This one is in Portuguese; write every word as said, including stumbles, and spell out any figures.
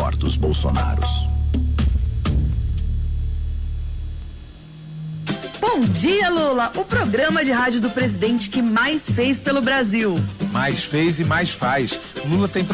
importa os Bolsonaros. Bom dia, Lula! O programa de rádio do presidente que mais fez pelo Brasil. Mais fez e mais faz. Lula tem